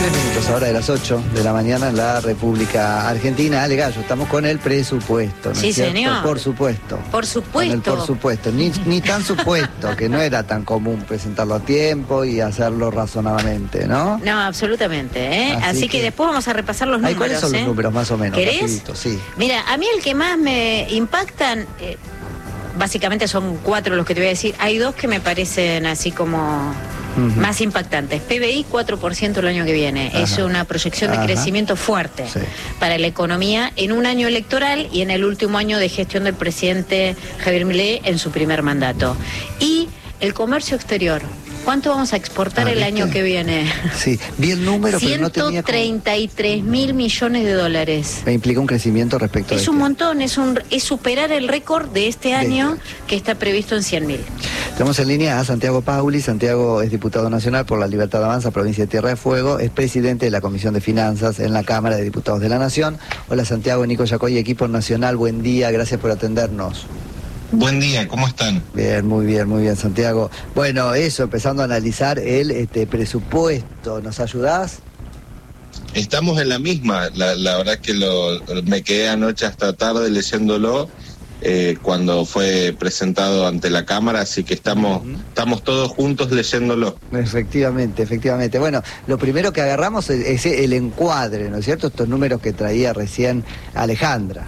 3 minutos ahora de las 8 de la mañana en la República Argentina. Ale Gallo, estamos con el presupuesto, ¿no sí, es cierto? Señor. Por supuesto. Por supuesto. Con el por supuesto. Ni tan supuesto, que no era tan común presentarlo a tiempo y hacerlo razonadamente, ¿no? No, absolutamente, ¿eh? Así que después vamos a repasar los números. ¿Cuáles son los números más o menos? ¿Querés? Rapidito, sí. Mira, a mí el que más me impactan, básicamente son 4 los que te voy a decir. Hay 2 que me parecen así como más impactantes. PBI 4% el año que viene. Ajá. Es una proyección de crecimiento fuerte para la economía en un año electoral y en el último año de gestión del presidente Javier Milei en su primer mandato. Y el comercio exterior. ¿Cuánto vamos a exportar el año que viene? Sí, vi el número, pero no tenía... 133.000 millones de dólares. Me implica un crecimiento respecto a un montón, es superar el récord de este año que está previsto en 100.000. Tenemos en línea a Santiago Pauli. Santiago es diputado nacional por la Libertad Avanza, provincia de Tierra de Fuego. Es presidente de la Comisión de Finanzas en la Cámara de Diputados de la Nación. Hola Santiago, Nico Yacoy, equipo nacional, buen día, gracias por atendernos. Buen día, ¿cómo están? Bien, muy bien, Santiago. Bueno, eso, empezando a analizar el presupuesto, ¿nos ayudás? Estamos en la misma, la verdad es que me quedé anoche hasta tarde leyéndolo cuando fue presentado ante la Cámara, así que estamos todos juntos leyéndolo. Efectivamente. Bueno, lo primero que agarramos es el encuadre, ¿no es cierto? Estos números que traía recién Alejandra.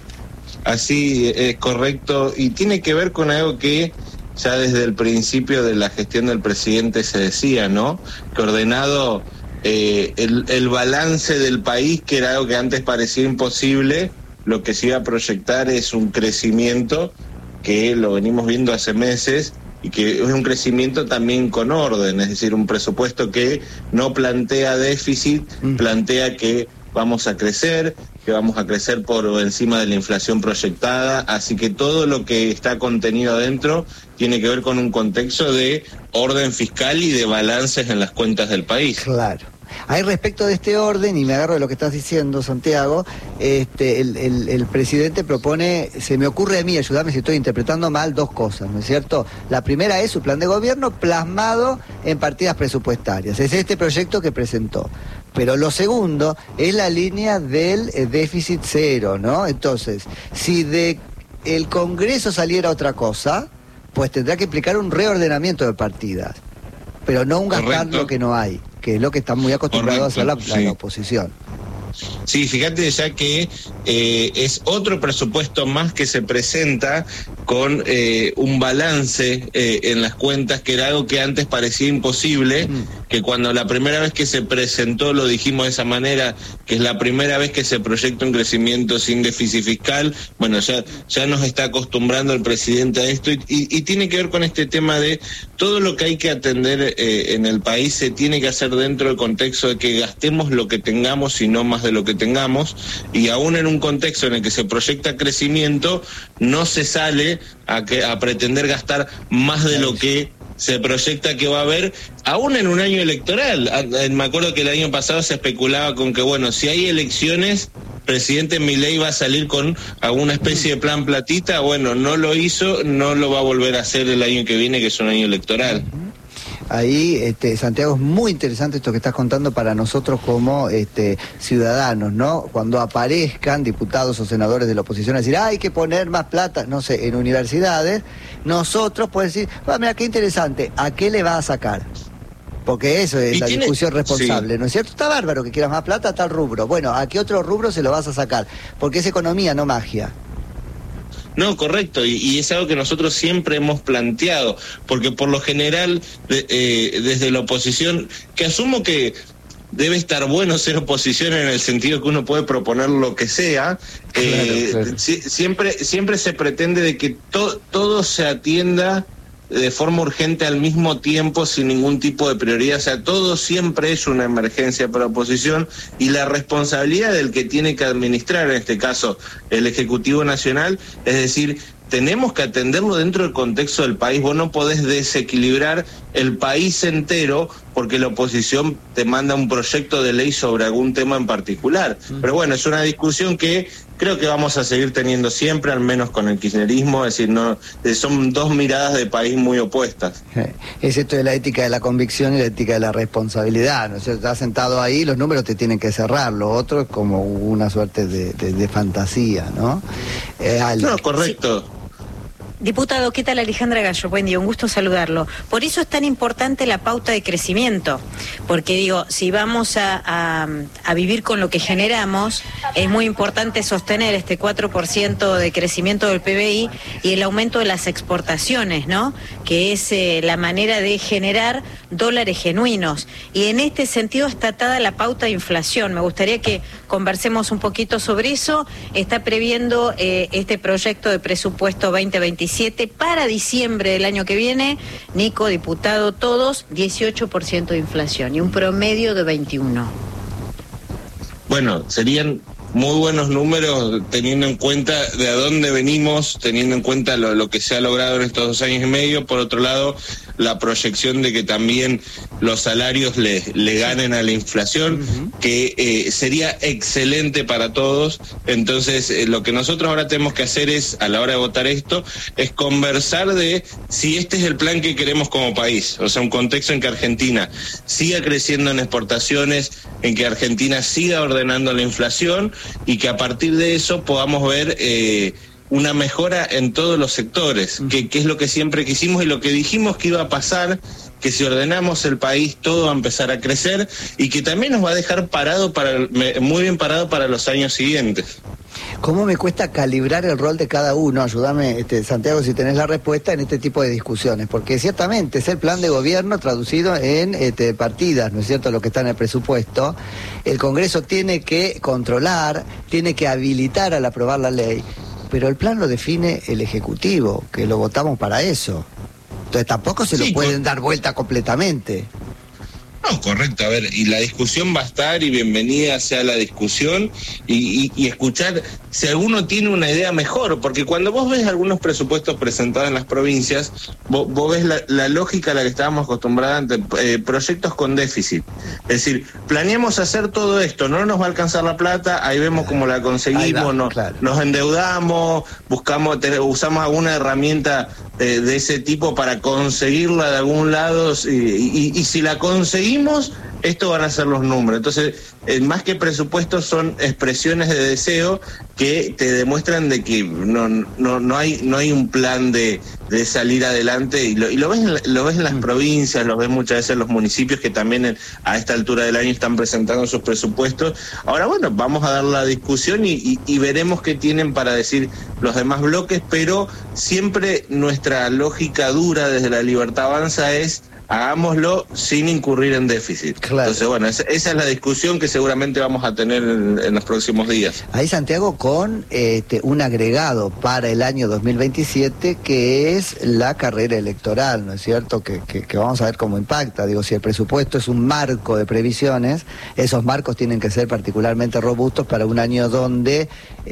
Así es correcto, y tiene que ver con algo que ya desde el principio de la gestión del presidente se decía, ¿no? Que ordenado el balance del país, que era algo que antes parecía imposible, lo que se iba a proyectar es un crecimiento que lo venimos viendo hace meses y que es un crecimiento también con orden, es decir, un presupuesto que no plantea déficit, plantea que vamos a crecer, que vamos a crecer por encima de la inflación proyectada, así que todo lo que está contenido adentro tiene que ver con un contexto de orden fiscal y de balances en las cuentas del país. Claro. Ahí respecto de este orden, y me agarro de lo que estás diciendo, Santiago, el presidente propone, se me ocurre a mí, ayúdame si estoy interpretando mal, 2 cosas, ¿no es cierto? La primera es su plan de gobierno plasmado en partidas presupuestarias, es este proyecto que presentó. Pero lo segundo es la línea del déficit cero, ¿no? Entonces, si de el Congreso saliera otra cosa, pues tendrá que implicar un reordenamiento de partidas, pero no un gastar lo que no hay, que es lo que está muy acostumbrado a hacer la oposición. Sí, fíjate ya que es otro presupuesto más que se presenta con un balance en las cuentas, que era algo que antes parecía imposible, que cuando la primera vez que se presentó lo dijimos de esa manera, que es la primera vez que se proyecta un crecimiento sin déficit fiscal. Bueno, ya nos está acostumbrando el presidente a esto y tiene que ver con este tema de todo lo que hay que atender en el país se tiene que hacer dentro del contexto de que gastemos lo que tengamos y no más de lo que tengamos, y aún en un contexto en el que se proyecta crecimiento, no se sale a pretender gastar más de lo que se proyecta que va a haber, aún en un año electoral. Me acuerdo que el año pasado se especulaba con que, bueno, si hay elecciones, presidente Milei va a salir con alguna especie de plan platita. Bueno, no lo hizo, no lo va a volver a hacer el año que viene, que es un año electoral. Ahí, Santiago, es muy interesante esto que estás contando para nosotros como ciudadanos, ¿no? Cuando aparezcan diputados o senadores de la oposición a decir, hay que poner más plata, no sé, en universidades, nosotros podemos decir, mira qué interesante, ¿a qué le va a sacar? Porque eso es la discusión responsable, ¿no es cierto? Está bárbaro que quieras más plata a tal rubro. Bueno, ¿a qué otro rubro se lo vas a sacar? Porque es economía, no magia. No, correcto, y es algo que nosotros siempre hemos planteado, porque por lo general, desde la oposición, que asumo que debe estar bueno ser oposición en el sentido que uno puede proponer lo que sea, claro. Siempre se pretende de que todo se atienda de forma urgente al mismo tiempo, sin ningún tipo de prioridad. O sea, todo siempre es una emergencia para la oposición, y la responsabilidad del que tiene que administrar, en este caso el Ejecutivo Nacional, es decir, tenemos que atenderlo dentro del contexto del país. Vos no podés desequilibrar el país entero porque la oposición te manda un proyecto de ley sobre algún tema en particular. Pero bueno, es una discusión que creo que vamos a seguir teniendo siempre, al menos con el kirchnerismo, es decir, no, son dos miradas de país muy opuestas. Es esto de la ética de la convicción y la ética de la responsabilidad, ¿no es cierto? Estás sentado ahí, los números te tienen que cerrar, lo otro es como una suerte de fantasía, ¿no? No, correcto. Sí. Diputado, ¿qué tal? Alejandra Gallo, buen día, un gusto saludarlo. Por eso es tan importante la pauta de crecimiento, porque digo, si vamos a vivir con lo que generamos, es muy importante sostener este 4% de crecimiento del PBI y el aumento de las exportaciones, ¿no? Que es la manera de generar dólares genuinos. Y en este sentido está atada la pauta de inflación. Me gustaría que conversemos un poquito sobre eso. Está previendo este proyecto de presupuesto 2027 para diciembre del año que viene. Nico, diputado, todos 18% de inflación y un promedio de 21%. Bueno, serían muy buenos números teniendo en cuenta de a dónde venimos, teniendo en cuenta lo que se ha logrado en estos 2 años y medio. Por otro lado, la proyección de que también los salarios le ganen a la inflación, que sería excelente para todos. Entonces, lo que nosotros ahora tenemos que hacer es, a la hora de votar esto, es conversar de si este es el plan que queremos como país. O sea, un contexto en que Argentina siga creciendo en exportaciones, en que Argentina siga ordenando la inflación y que a partir de eso podamos ver una mejora en todos los sectores, que es lo que siempre quisimos y lo que dijimos que iba a pasar, que si ordenamos el país todo va a empezar a crecer y que también nos va a dejar muy bien parado para los años siguientes. ¿Cómo me cuesta calibrar el rol de cada uno? Ayúdame, Santiago, si tenés la respuesta en este tipo de discusiones, porque ciertamente es el plan de gobierno traducido en partidas, ¿no es cierto?, lo que está en el presupuesto. El Congreso tiene que controlar, tiene que habilitar al aprobar la ley, pero el plan lo define el Ejecutivo, que lo votamos para eso. Entonces tampoco se lo pueden dar vuelta completamente. No, correcto, a ver, y la discusión va a estar y bienvenida sea la discusión y escuchar si alguno tiene una idea mejor, porque cuando vos ves algunos presupuestos presentados en las provincias, vos ves la lógica a la que estábamos acostumbrados ante proyectos con déficit. Es decir, planeamos hacer todo esto, no nos va a alcanzar la plata, ahí vemos cómo la conseguimos, nos endeudamos, usamos alguna herramienta de ese tipo para conseguirla de algún lado y si la conseguimos, esto van a ser los números. Entonces, más que presupuestos son expresiones de deseo que te demuestran de que no hay un plan de salir adelante y lo ves en las provincias, lo ves muchas veces en los municipios que también a esta altura del año están presentando sus presupuestos. Ahora, bueno, vamos a dar la discusión y veremos qué tienen para decir los demás bloques, pero siempre nuestra lógica dura desde La Libertad Avanza es hagámoslo sin incurrir en déficit. Claro. Entonces, bueno, esa es la discusión que seguramente vamos a tener en los próximos días. Ahí, Santiago, con un agregado para el año 2027 que es la carrera electoral, ¿no es cierto? Que vamos a ver cómo impacta. Digo, si el presupuesto es un marco de previsiones, esos marcos tienen que ser particularmente robustos para un año donde,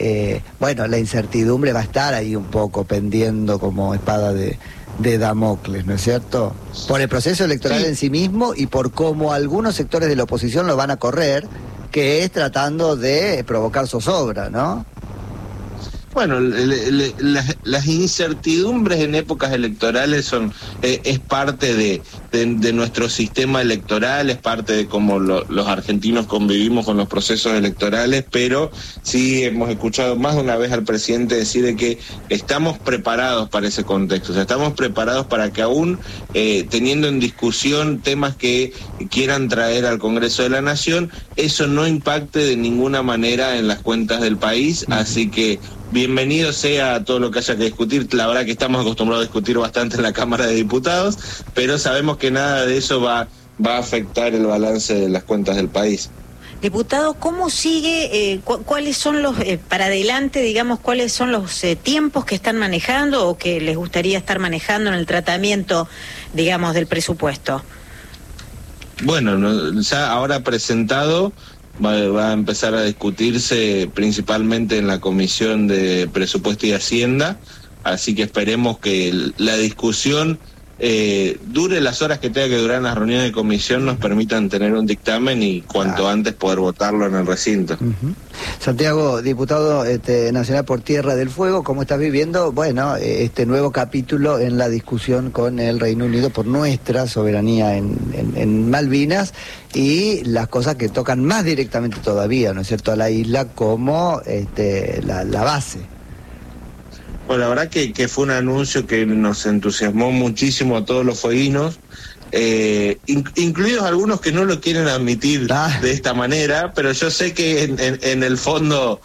la incertidumbre va a estar ahí un poco pendiendo como espada de Damocles, ¿no es cierto? Por el proceso electoral en sí mismo y por cómo algunos sectores de la oposición lo van a correr, que es tratando de provocar zozobra, ¿no? Bueno, las incertidumbres en épocas electorales es parte de nuestro sistema electoral, es parte de cómo los argentinos convivimos con los procesos electorales, pero sí hemos escuchado más de una vez al presidente decir de que estamos preparados para ese contexto, o sea, estamos preparados para que aún teniendo en discusión temas que quieran traer al Congreso de la Nación, eso no impacte de ninguna manera en las cuentas del país, así que bienvenido sea todo lo que haya que discutir. La verdad que estamos acostumbrados a discutir bastante en la Cámara de Diputados, pero sabemos que nada de eso va a afectar el balance de las cuentas del país. Diputado, ¿cómo sigue, cuáles son los, para adelante, digamos, cuáles son los tiempos que están manejando o que les gustaría estar manejando en el tratamiento, digamos, del presupuesto? Bueno, ya ahora presentado, va a empezar a discutirse principalmente en la Comisión de Presupuesto y Hacienda, así que esperemos que la discusión dure las horas que tenga que durar en las reuniones de comisión, nos permitan tener un dictamen y cuanto antes poder votarlo en el recinto. Santiago, diputado nacional por Tierra del Fuego, ¿cómo estás viviendo, bueno, este nuevo capítulo en la discusión con el Reino Unido por nuestra soberanía en Malvinas y las cosas que tocan más directamente todavía, ¿no es cierto?, a la isla como la base? Bueno, la verdad que fue un anuncio que nos entusiasmó muchísimo a todos los fueguinos, incluidos algunos que no lo quieren admitir de esta manera, pero yo sé que en el fondo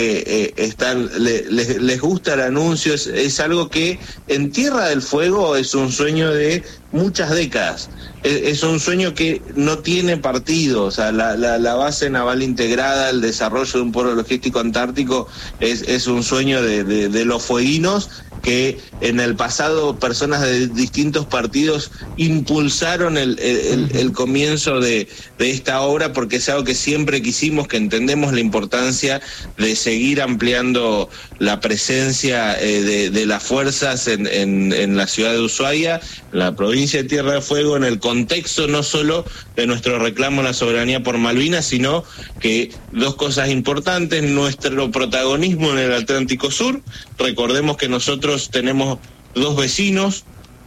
les gusta el anuncio. Es algo que en Tierra del Fuego es un sueño de muchas décadas. Es un sueño que no tiene partido. O sea, la base naval integrada, el desarrollo de un polo logístico antártico es un sueño de los fueguinos, que en el pasado personas de distintos partidos impulsaron el comienzo de esta obra, porque es algo que siempre quisimos, que entendemos la importancia de seguir ampliando la presencia de las fuerzas en la ciudad de Ushuaia, en la provincia de Tierra del Fuego, en el contexto no solo de nuestro reclamo a la soberanía por Malvinas, sino que dos cosas importantes: nuestro protagonismo en el Atlántico Sur. Recordemos que nosotros tenemos dos vecinos,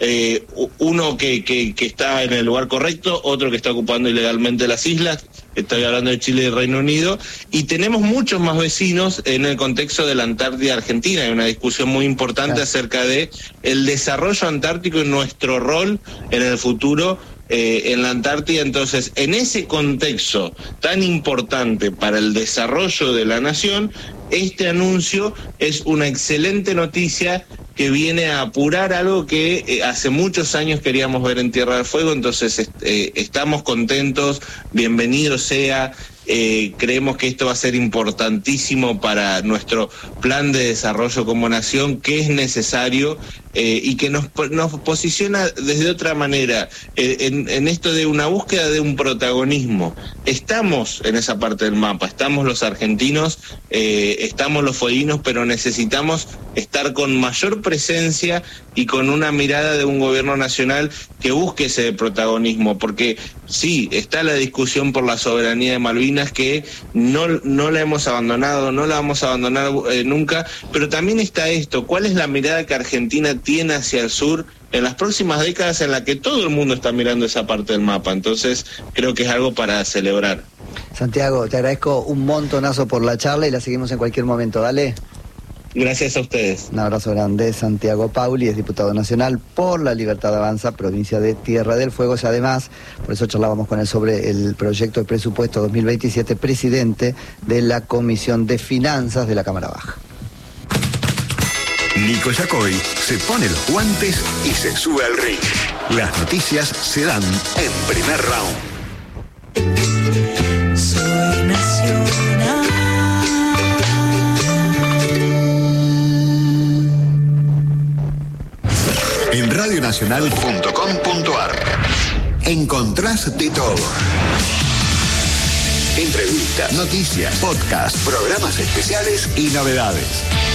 uno que está en el lugar correcto, otro que está ocupando ilegalmente las islas. Estoy hablando de Chile y Reino Unido, y tenemos muchos más vecinos en el contexto de la Antártida Argentina. Hay una discusión muy importante acerca de el desarrollo antártico y nuestro rol en el futuro en la Antártida. Entonces, en ese contexto tan importante para el desarrollo de la nación, este anuncio es una excelente noticia que viene a apurar algo que hace muchos años queríamos ver en Tierra del Fuego. Entonces estamos contentos, bienvenido sea. Creemos que esto va a ser importantísimo para nuestro plan de desarrollo como nación, que es necesario y que nos posiciona desde otra manera en esto de una búsqueda de un protagonismo. Estamos en esa parte del mapa, estamos los argentinos, estamos los fueguinos, pero necesitamos estar con mayor presencia y con una mirada de un gobierno nacional que busque ese protagonismo, porque sí, está la discusión por la soberanía de Malvinas, que no la hemos abandonado, no la vamos a abandonar nunca, pero también está esto: ¿cuál es la mirada que Argentina tiene hacia el sur en las próximas décadas, en la que todo el mundo está mirando esa parte del mapa? Entonces creo que es algo para celebrar. Santiago, te agradezco un montonazo por la charla y la seguimos en cualquier momento, dale. Gracias a ustedes. Un abrazo grande. Santiago Pauli es diputado nacional por La Libertad Avanza, provincia de Tierra del Fuego. Y además, por eso charlábamos con él sobre el proyecto de presupuesto 2027, presidente de la Comisión de Finanzas de la Cámara Baja. Nico Yacoy se pone los guantes y se sube al ring. Las noticias se dan en primer round. Soy nacional. En radionacional.com.ar encontrás de todo. Entrevistas, noticias, podcasts, programas especiales y novedades.